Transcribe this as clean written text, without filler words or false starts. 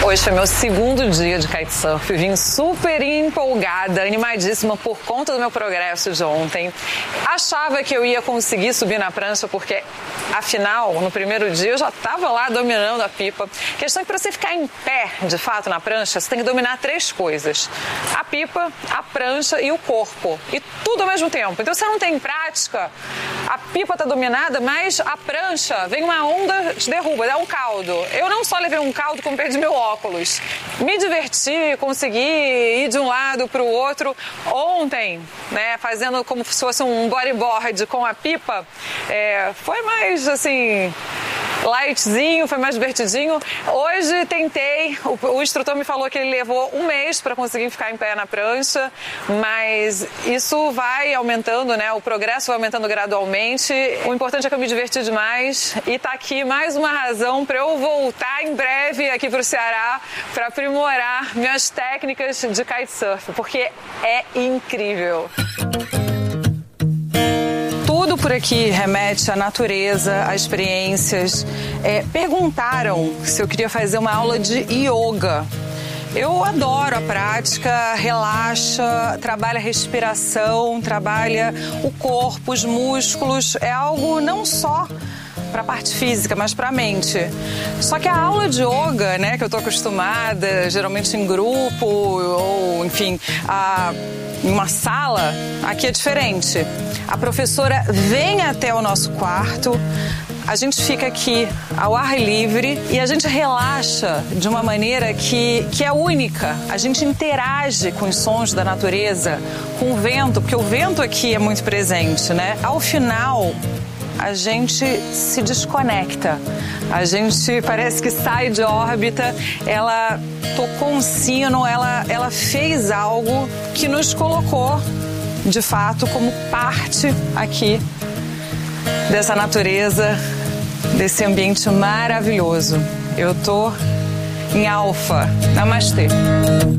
Hoje foi meu segundo dia de kitesurf, vim super empolgada, animadíssima por conta do meu progresso de ontem. Achava que eu ia conseguir subir na prancha porque, afinal, no primeiro dia eu já estava lá dominando a pipa. A questão é que para você ficar em pé, de fato, na prancha, você tem que dominar 3 coisas: a pipa, a prancha e o corpo. E tudo ao mesmo tempo. Então, você não tem prática, a pipa está dominada, mas a prancha, vem uma onda, te derruba, dá um caldo. Eu não só levei um caldo, como perdi meu óculos. Me diverti, consegui ir de um lado para o outro. Ontem, né, fazendo como se fosse um bodyboard com a pipa, foi mais assim, lightzinho, foi mais divertidinho. Hoje tentei, o instrutor me falou que ele levou 1 mês para conseguir ficar em pé na prancha, mas isso vai aumentando, né? O progresso vai aumentando gradualmente. O importante é que eu me diverti demais e tá aqui mais uma razão para eu voltar em breve aqui para o Ceará para aprimorar minhas técnicas de kitesurf, porque é incrível. Tudo por aqui remete à natureza, a experiências. Perguntaram se eu queria fazer uma aula de yoga. Eu adoro a prática, relaxa, trabalha a respiração, trabalha o corpo, os músculos. É algo não só para a parte física, mas para a mente. Só que a aula de yoga, né, que eu tô acostumada, geralmente em grupo ou, enfim, em uma sala, aqui é diferente. A professora vem até o nosso quarto, a gente fica aqui ao ar livre e a gente relaxa de uma maneira que é única. A gente interage com os sons da natureza, com o vento, porque o vento aqui é muito presente, né? Ao final, a gente se desconecta, a gente parece que sai de órbita. Ela tocou um sino, ela fez algo que nos colocou, de fato, como parte aqui dessa natureza, desse ambiente maravilhoso. Eu tô em alfa. Namastê.